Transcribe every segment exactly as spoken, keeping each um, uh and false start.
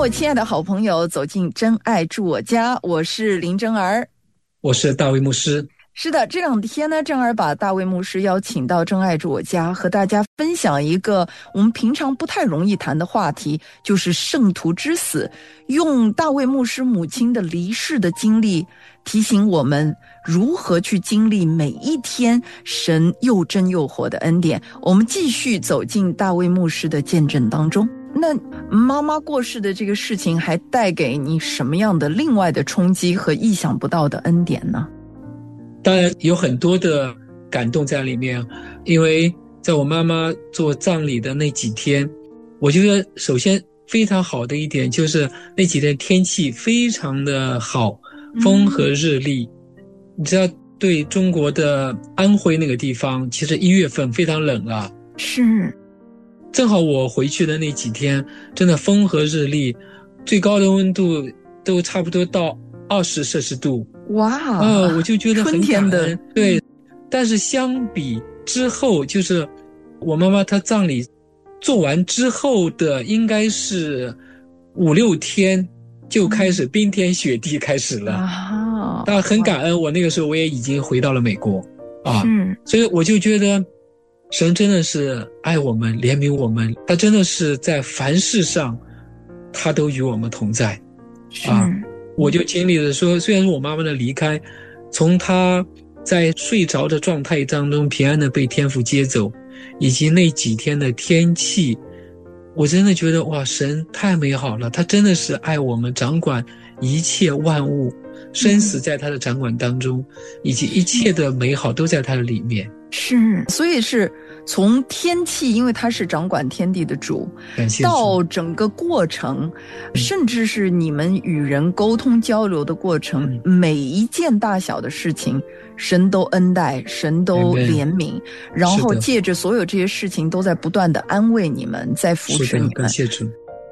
我亲爱的好朋友，走进真爱住我家，我是林真儿， 我是大卫牧师。 是的，这两天呢，真儿把大卫牧师邀请到真爱住我家，和大家分享一个我们平常不太容易谈的话题，就是圣徒之死，用大卫牧师母亲的离世的经历提醒我们如何去经历每一天神又真又活的恩典。我们继续走进大卫牧师的见证当中。那妈妈过世的这个事情还带给你什么样的另外的冲击和意想不到的恩典呢？ 当然有很多的感动在里面，因为在我妈妈做葬礼的那几天，我觉得首先非常好的一点就是那几天天气非常的好，风和日丽。嗯、你知道对中国的安徽那个地方，其实一月份非常冷啊。 是。 正好我回去的那几天，真的风和日丽，最高的温度都差不多到二十摄氏度。 哇！ 呃，我就觉得很感恩。 春天的。 对，但是相比之后，就是我妈妈她葬礼做完之后的，应该是五六天就开始冰天雪地开始了。啊！但很感恩，我那个时候我也已经回到了美国啊， 是， 所以我就觉得。神真的是爱我们，怜悯我们，他真的是在凡事上他都与我们同在啊！我就经历了说，虽然是我妈妈的离开，从她在睡着的状态当中平安的被天父接走，以及那几天的天气，我真的觉得哇，神太美好了，他真的是爱我们，掌管一切万物，生死在他的掌管当中，以及一切的美好都在他的里面。 是，所以是从天气，因为他是掌管天地的主，到整个过程，甚至是你们与人沟通交流的过程，嗯、每一件大小的事情，神都恩待，神都怜悯，然后借着所有这些事情，都在不断的安慰你们，在扶持你们。 感谢主。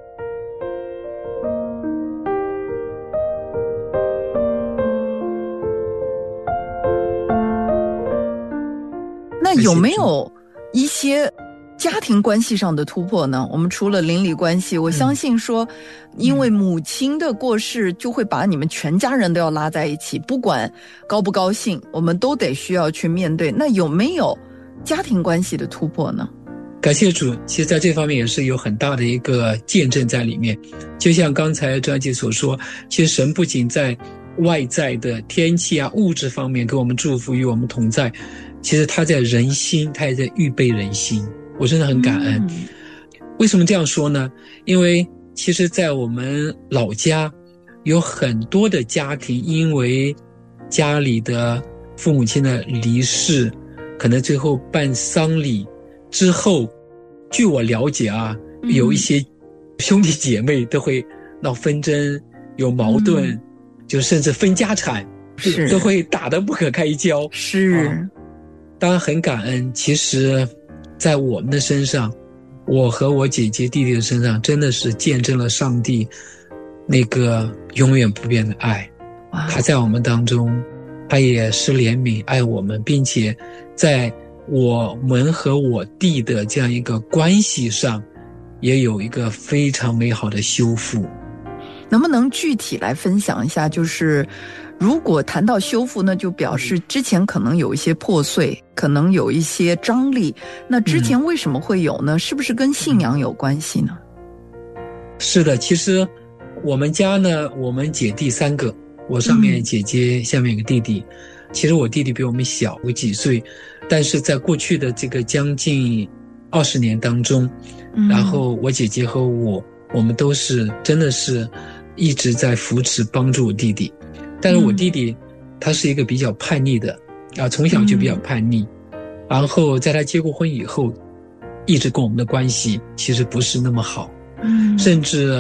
那有没有一些家庭关系上的突破呢？我们除了邻里关系，我相信说，因为母亲的过世，就会把你们全家人都要拉在一起，不管高不高兴，我们都得需要去面对。那有没有家庭关系的突破呢？ 感谢主，其实在这方面也是有很大的一个见证在里面。就像刚才张姐所说，其实神不仅在外在的天气啊、物质方面给我们祝福，与我们同在，其实他在人心，他也在预备人心，我真的很感恩。嗯、为什么这样说呢？因为其实在我们老家有很多的家庭，因为家里的父母亲的离世，可能最后办丧礼之后，据我了解啊，嗯、有一些兄弟姐妹都会闹纷争，有矛盾，嗯、就甚至分家产， 是都会打得不可开交。 是。 啊当然很感恩，其实在我们的身上，我和我姐姐弟弟的身上，真的是见证了上帝那个永远不变的爱。他在我们当中，他也是怜悯爱我们，并且在我们和我弟的这样一个关系上，也有一个非常美好的修复。 能不能具体来分享一下，就是如果谈到修复呢，就表示之前可能有一些破碎，可能有一些张力，那之前为什么会有呢？嗯、是不是跟信仰有关系呢？ 是的，其实我们家呢，我们姐弟三个，我上面姐姐，嗯、下面有个弟弟。其实我弟弟比我们小有几岁，但是在过去的这个将近二十年当中，嗯、然后我姐姐和我，我们都是真的是一直在扶持帮助我弟弟。但是我弟弟他是一个比较叛逆的啊，从小就比较叛逆，嗯、然后在他结过婚以后，一直跟我们的关系其实不是那么好，嗯、甚至